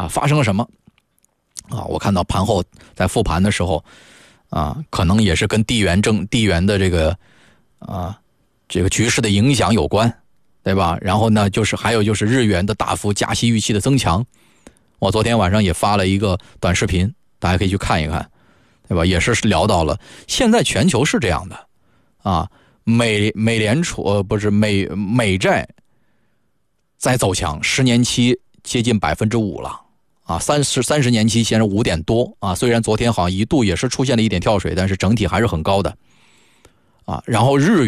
发生了什么啊？我看到盘后在复盘的时候啊，可能也是跟地缘的这个局势的影响有关，对吧？然后呢，还有就是日元的大幅加息预期的增强。我昨天晚上也发了一个短视频，大家可以去看一看，对吧？也是聊到了现在全球是这样的啊，美债在走强，10年期接近5%了啊，30年期现在5点多啊，虽然昨天好像一度也是出现了一点跳水，但是整体还是很高的啊。然后日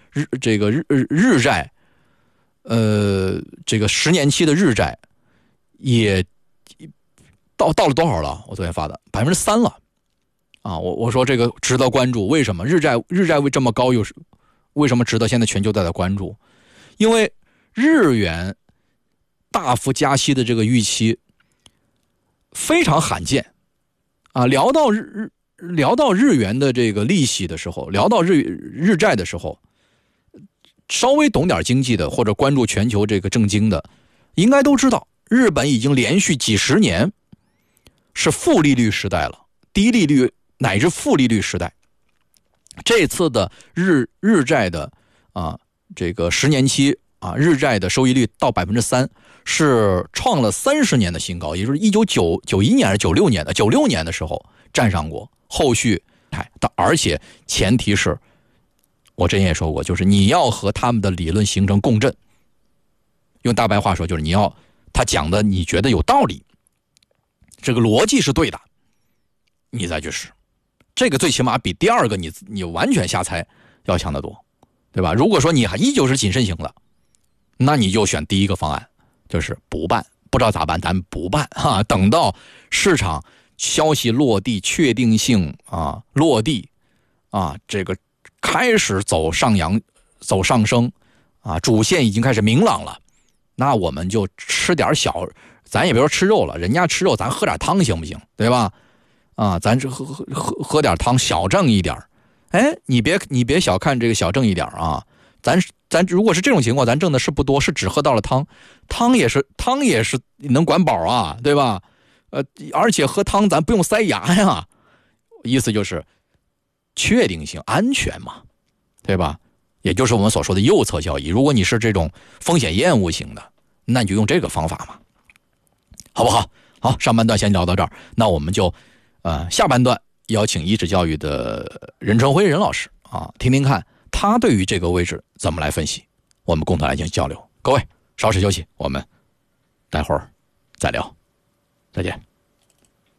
债，这个10年期的日债也到了多少了？我昨天发的3%了啊！我说这个值得关注，为什么日债为这么高？为什么值得现在全球都在关注？因为日元大幅加息的这个预期非常罕见啊！聊到日元的这个利息的时候，聊到日债的时候，稍微懂点经济的或者关注全球这个政经的，应该都知道，日本已经连续几十年是负利率时代了，低利率乃至负利率时代。这次的日债的这个10年期日债的收益率到3%，是创了30年的新高，也就是1991年还是96年的时候站上过，后续而且前提是我之前也说过，就是你要和他们的理论形成共振，用大白话说就是他讲的你觉得有道理，这个逻辑是对的，你再去试，这个最起码比第二个你完全瞎猜要强得多，对吧？如果说你依旧是谨慎型的，那你就选第一个方案，就是不办，不知道咋办，咱不办哈，等到市场消息落地，确定性落地这个开始走上升主线已经开始明朗了，那我们就吃点咱也别说吃肉了，人家吃肉，咱喝点汤行不行？对吧？咱喝点汤，小挣一点。哎，你别小看这个小挣一点啊！咱如果是这种情况，咱挣的是不多，是只喝到了汤也是能管饱啊，对吧？而且喝汤咱不用塞牙呀，意思就是确定性、安全嘛，对吧？也就是我们所说的右侧交易。如果你是这种风险厌恶型的，那你就用这个方法嘛，好不好？好，上半段先聊到这儿，那我们就下半段邀请一指教育的任春辉任老师听听看他对于这个位置怎么来分析，我们共同来进行交流。各位稍事休息，我们待会儿再聊，再见。